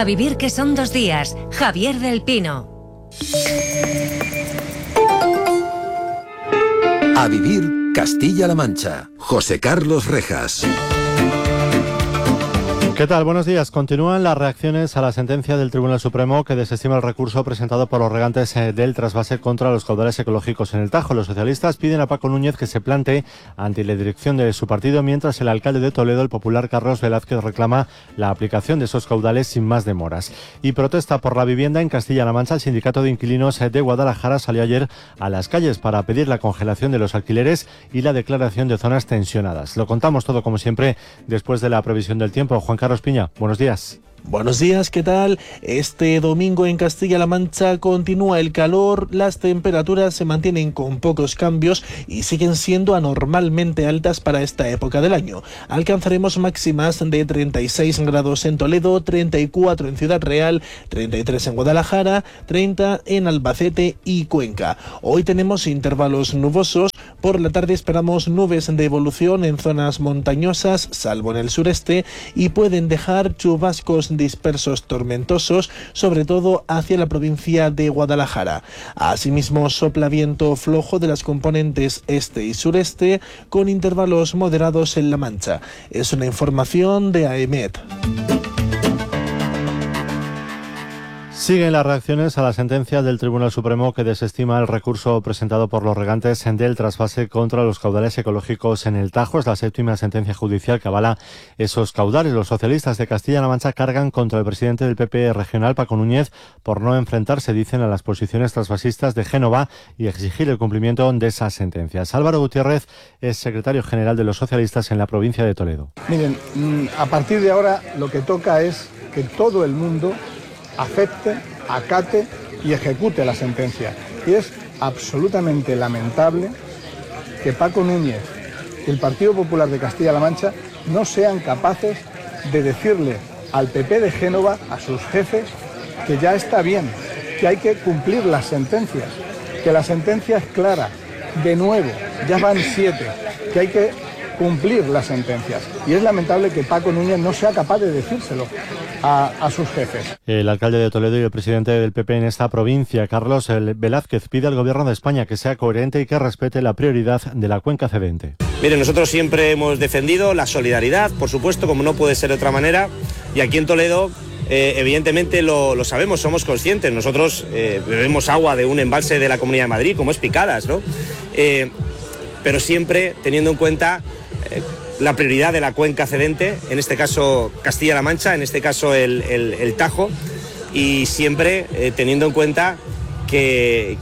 vivir que son 2 días. Javier del Pino. A vivir Castilla-La Mancha. José Carlos Rejas. ¿Qué tal? Buenos días. Continúan las reacciones a la sentencia del Tribunal Supremo que desestima el recurso presentado por los regantes del trasvase contra los caudales ecológicos en el Tajo. Los socialistas piden a Paco Núñez que se plante ante la dirección de su partido, mientras el alcalde de Toledo, el popular Carlos Velázquez, reclama la aplicación de esos caudales sin más demoras. Y protesta por la vivienda en Castilla-La Mancha. El sindicato de inquilinos de Guadalajara salió ayer a las calles para pedir la congelación de los alquileres y la declaración de zonas tensionadas. Lo contamos todo, como siempre, después de la previsión del tiempo. Juan Carlos Piña, buenos días. Buenos días, ¿qué tal? Este domingo en Castilla-La Mancha continúa el calor, las temperaturas se mantienen con pocos cambios y siguen siendo anormalmente altas para esta época del año. Alcanzaremos máximas de 36 grados en Toledo, 34 en Ciudad Real, 33 en Guadalajara, 30 en Albacete y Cuenca. Hoy tenemos intervalos nubosos, por la tarde esperamos nubes de evolución en zonas montañosas, salvo en el sureste, y pueden dejar chubascos dispersos tormentosos, sobre todo hacia la provincia de Guadalajara. Asimismo, sopla viento flojo de las componentes este y sureste, con intervalos moderados en La Mancha. Es una información de AEMET. Siguen las reacciones a la sentencia del Tribunal Supremo que desestima el recurso presentado por los regantes del trasvase contra los caudales ecológicos en el Tajo. Es la 7ª sentencia judicial que avala esos caudales. Los socialistas de Castilla-La Mancha cargan contra el presidente del PP regional, Paco Núñez, por no enfrentarse, dicen, a las posiciones trasvasistas de Génova y exigir el cumplimiento de esas sentencias. Álvaro Gutiérrez es secretario general de los socialistas en la provincia de Toledo. Miren, a partir de ahora lo que toca es que todo el mundo acepte, acate y ejecute la sentencia. Y es absolutamente lamentable que Paco Núñez y el Partido Popular de Castilla-La Mancha no sean capaces de decirle al PP de Génova, a sus jefes, que ya está bien, que hay que cumplir las sentencias, que la sentencia es clara. De nuevo, ya van 7, que hay que cumplir las sentencias. Y es lamentable que Paco Núñez no sea capaz de decírselo a sus jefes. El alcalde de Toledo y el presidente del PP en esta provincia, Carlos Velázquez, pide al Gobierno de España que sea coherente y que respete la prioridad de la cuenca cedente. Mire, nosotros siempre hemos defendido la solidaridad, por supuesto, como no puede ser de otra manera, y aquí en Toledo evidentemente lo sabemos, somos conscientes. Nosotros bebemos agua de un embalse de la Comunidad de Madrid, como es Picadas, ¿no? Pero siempre teniendo en cuenta la prioridad de la cuenca cedente, en este caso Castilla-La Mancha, en este caso el Tajo, y siempre teniendo en cuenta que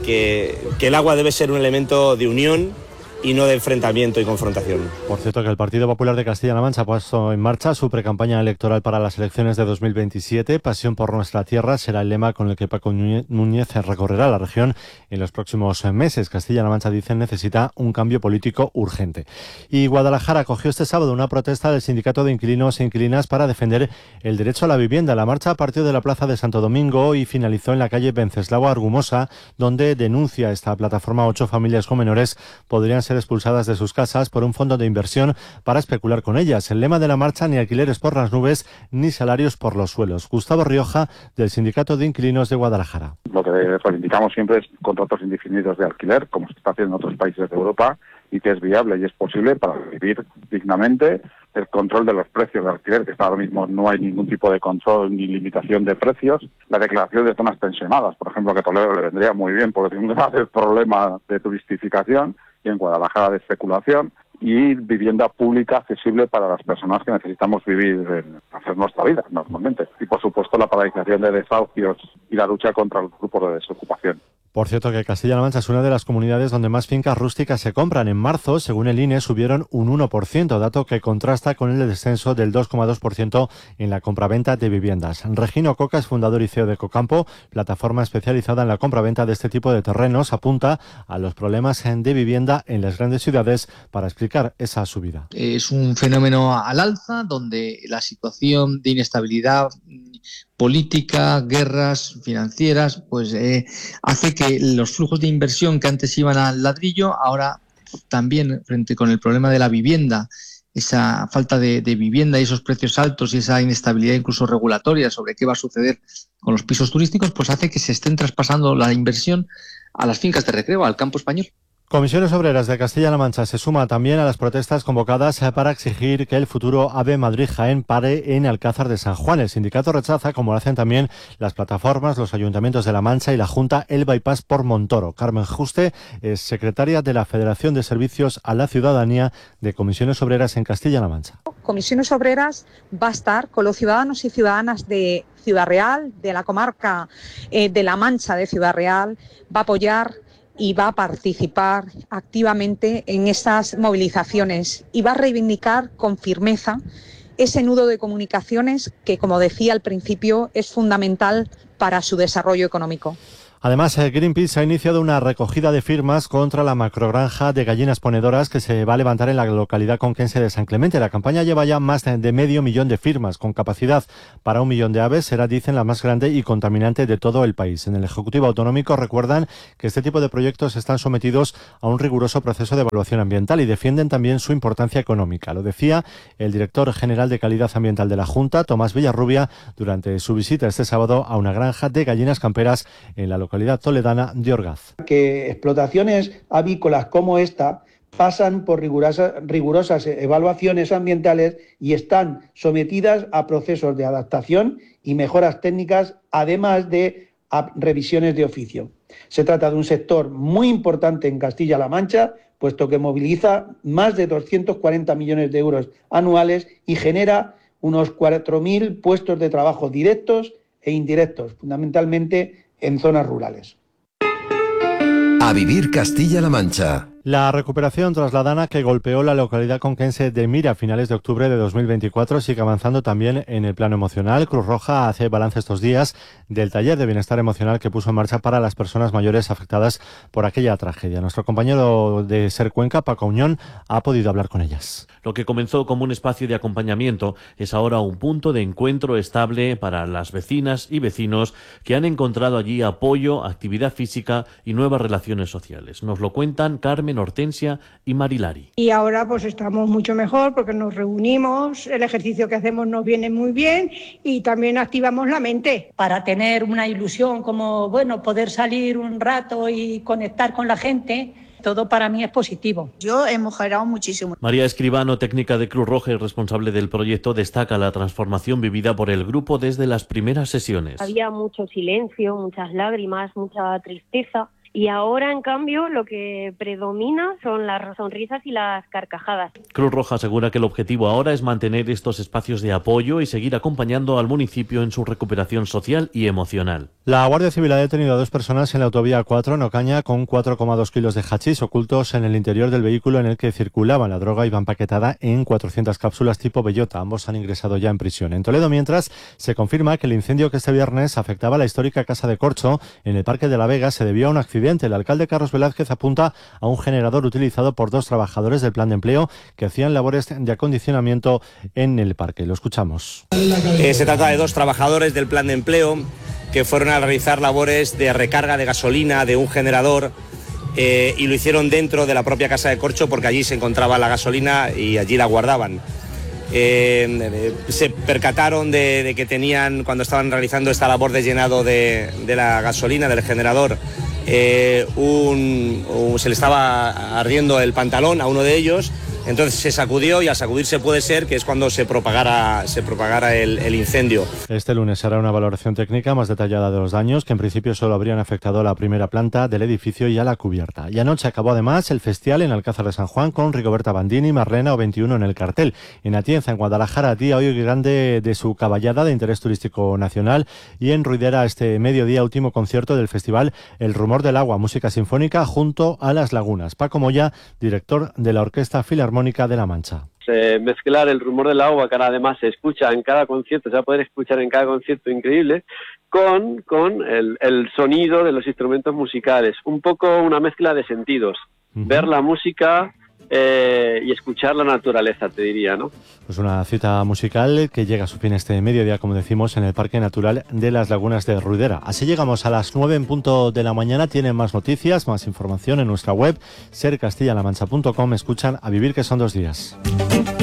el agua debe ser un elemento de unión y no de enfrentamiento y confrontación. Por cierto, que el Partido Popular de Castilla-La Mancha ha puesto en marcha su precampaña electoral para las elecciones de 2027. Pasión por nuestra tierra será el lema con el que Paco Núñez recorrerá la región en los próximos meses. Castilla-La Mancha, dicen, necesita un cambio político urgente. Y Guadalajara acogió este sábado una protesta del Sindicato de Inquilinos e Inquilinas para defender el derecho a la vivienda. La marcha partió de la Plaza de Santo Domingo y finalizó en la calle Venceslao Argumosa, donde denuncia esta plataforma 8 familias con menores podrían ser expulsadas de sus casas por un fondo de inversión para especular con ellas. El lema de la marcha: ni alquileres por las nubes, ni salarios por los suelos. Gustavo Rioja, del Sindicato de Inquilinos de Guadalajara. Lo que reivindicamos siempre es contratos indefinidos de alquiler, como se está haciendo en otros países de Europa, y que es viable y es posible para vivir dignamente. El control de los precios de alquiler, que ahora mismo no hay ningún tipo de control ni limitación de precios. La declaración de zonas tensionadas, por ejemplo, que a Toledo le vendría muy bien porque tiene un grave problema de turistificación, y en Guadalajara de especulación, y vivienda pública accesible para las personas que necesitamos vivir, hacer nuestra vida normalmente. Y por supuesto la paralización de desahucios y la lucha contra los grupos de desocupación. Por cierto, que Castilla-La Mancha es una de las comunidades donde más fincas rústicas se compran. En marzo, según el INE, subieron un 1%, dato que contrasta con el descenso del 2,2% en la compraventa de viviendas. Regino Coca es fundador y CEO de Cocampo, plataforma especializada en la compraventa de este tipo de terrenos. Apunta a los problemas de vivienda en las grandes ciudades para explicar esa subida. Es un fenómeno al alza donde la situación de inestabilidad política, guerras financieras, pues hace que los flujos de inversión que antes iban al ladrillo, ahora también frente con el problema de la vivienda esa falta de vivienda y esos precios altos y esa inestabilidad incluso regulatoria sobre qué va a suceder con los pisos turísticos, pues hace que se estén traspasando la inversión a las fincas de recreo, al campo español. Comisiones Obreras de Castilla-La Mancha se suma también a las protestas convocadas para exigir que el futuro AVE Madrid-Jaén pare en Alcázar de San Juan. El sindicato rechaza, como lo hacen también las plataformas, los ayuntamientos de La Mancha y la Junta, el bypass por Montoro. Carmen Juste es secretaria de la Federación de Servicios a la Ciudadanía de Comisiones Obreras en Castilla-La Mancha. Comisiones Obreras va a estar con los ciudadanos y ciudadanas de Ciudad Real, de la comarca de La Mancha de Ciudad Real, va a apoyar y va a participar activamente en esas movilizaciones y va a reivindicar con firmeza ese nudo de comunicaciones que, como decía al principio, es fundamental para su desarrollo económico. Además, Greenpeace ha iniciado una recogida de firmas contra la macrogranja de gallinas ponedoras que se va a levantar en la localidad conquense de San Clemente. La campaña lleva ya más de 500.000 de firmas, con capacidad para 1 millón de aves. Será, dicen, la más grande y contaminante de todo el país. En el Ejecutivo Autonómico recuerdan que este tipo de proyectos están sometidos a un riguroso proceso de evaluación ambiental y defienden también su importancia económica. Lo decía el director general de Calidad Ambiental de la Junta, Tomás Villarrubia, durante su visita este sábado a una granja de gallinas camperas en la localidad toledana de Orgaz. Que explotaciones avícolas como esta pasan por rigurosas evaluaciones ambientales y están sometidas a procesos de adaptación y mejoras técnicas, además de revisiones de oficio. Se trata de un sector muy importante en Castilla-La Mancha, puesto que moviliza más de 240 millones de euros anuales y genera unos 4.000 puestos de trabajo directos e indirectos, fundamentalmente en zonas rurales. A vivir Castilla-La Mancha. La recuperación tras la dana que golpeó la localidad conquense de Mira a finales de octubre de 2024 sigue avanzando también en el plano emocional. Cruz Roja hace balance estos días del taller de bienestar emocional que puso en marcha para las personas mayores afectadas por aquella tragedia. Nuestro compañero de Ser Cuenca, Paco Auñón, ha podido hablar con ellas. Lo que comenzó como un espacio de acompañamiento es ahora un punto de encuentro estable para las vecinas y vecinos que han encontrado allí apoyo, actividad física y nuevas relaciones sociales. Nos lo cuentan Carmen, Hortensia y Marilari. Y ahora pues estamos mucho mejor porque nos reunimos, el ejercicio que hacemos nos viene muy bien y también activamos la mente. Para tener una ilusión como, poder salir un rato y conectar con la gente, todo para mí es positivo. Yo he mejorado muchísimo. María Escribano, técnica de Cruz Roja y responsable del proyecto, destaca la transformación vivida por el grupo desde las primeras sesiones. Había mucho silencio, muchas lágrimas, mucha tristeza. Y ahora, en cambio, lo que predomina son las sonrisas y las carcajadas. Cruz Roja asegura que el objetivo ahora es mantener estos espacios de apoyo y seguir acompañando al municipio en su recuperación social y emocional. La Guardia Civil ha detenido a 2 personas en la autovía 4 en Ocaña con 4,2 kilos de hachís ocultos en el interior del vehículo en el que circulaban. La droga iba empaquetada en 400 cápsulas tipo bellota. Ambos han ingresado ya en prisión. En Toledo, mientras, se confirma que el incendio que este viernes afectaba a la histórica Casa de Corcho en el Parque de la Vega se debió a un accidente. El alcalde Carlos Velázquez apunta a un generador utilizado por 2 trabajadores del plan de empleo que hacían labores de acondicionamiento en el parque. Lo escuchamos. Se trata de 2 trabajadores del plan de empleo que fueron a realizar labores de recarga de gasolina de un generador y lo hicieron dentro de la propia Casa de Corcho porque allí se encontraba la gasolina y allí la guardaban. Se percataron de que tenían, cuando estaban realizando esta labor de llenado de la gasolina del generador, se le estaba ardiendo el pantalón a uno de ellos. Entonces se sacudió y al sacudirse puede ser que es cuando se propagara el incendio. Este lunes se hará una valoración técnica más detallada de los daños, que en principio solo habrían afectado a la primera planta del edificio y a la cubierta. Y anoche acabó además el festival en Alcázar de San Juan con Rigoberta Bandini, Marlena o 21 en el cartel. En Atienza, en Guadalajara, día hoy grande de su caballada de interés turístico nacional, y en Ruidera este mediodía último concierto del festival El Rumor del Agua, música sinfónica junto a las lagunas. Paco Moya, director de la Orquesta Filarmónica de La Mancha. Mezclar el rumor del agua, que ahora además se escucha en cada concierto, se va a poder escuchar en cada concierto increíble, con el sonido de los instrumentos musicales, un poco una mezcla de sentidos, ver la música y escuchar la naturaleza, te diría, ¿no? Pues una cita musical que llega a su fin este mediodía, como decimos, en el Parque Natural de las Lagunas de Ruidera. Así llegamos a las 9 en punto de la mañana. Tienen más noticias, más información en nuestra web, sercastillalamancha.com. Escuchan A Vivir, que son 2 días.